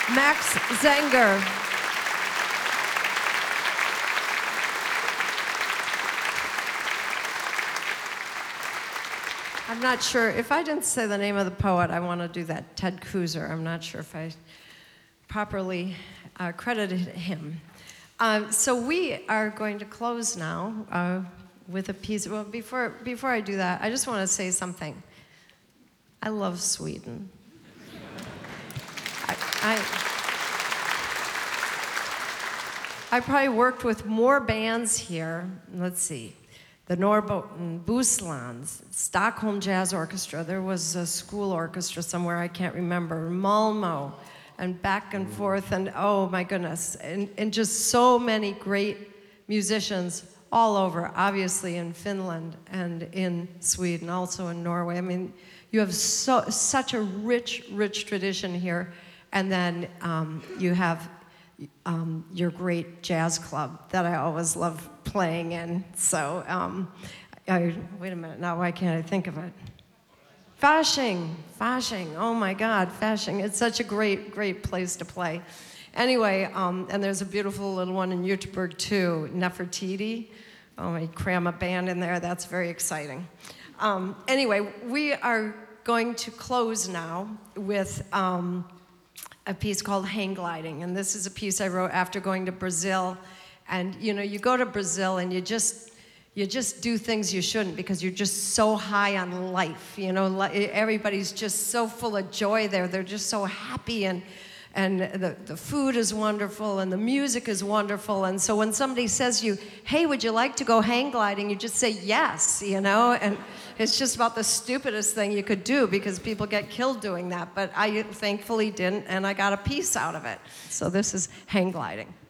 Max Zenger. I'm not sure, if I didn't say the name of the poet, I want to do that, Ted Kooser. I'm not sure if I properly credited him. So we are going to close now with a piece. Well, before I do that, I just want to say something. I love Sweden. I probably worked with more bands here. Let's see. The Norrbotten, Bohuslans, Stockholm Jazz Orchestra. There was a school orchestra somewhere, I can't remember. Malmo, and back and forth, and oh my goodness. And just so many great musicians all over, obviously in Finland and in Sweden, also in Norway. I mean, you have such a rich, rich tradition here. And then you have your great jazz club that I always love playing in. So, wait a minute, now why can't I think of it? Fasching, oh my God, Fasching. It's such a great, great place to play. Anyway, and there's a beautiful little one in Göteborg too, Nefertiti. Oh, we cram a band in there, that's very exciting. Anyway, we are going to close now with a piece called Hang Gliding, and this is a piece I wrote after going to Brazil. And you know, you go to Brazil and you just do things you shouldn't because you're just so high on life. You know, everybody's just so full of joy there. They're just so happy, and the food is wonderful and the music is wonderful. And so when somebody says to you, hey, would you like to go hang gliding? You just say yes, you know, and it's just about the stupidest thing you could do because people get killed doing that. But I thankfully didn't, and I got a piece out of it. So this is hang gliding.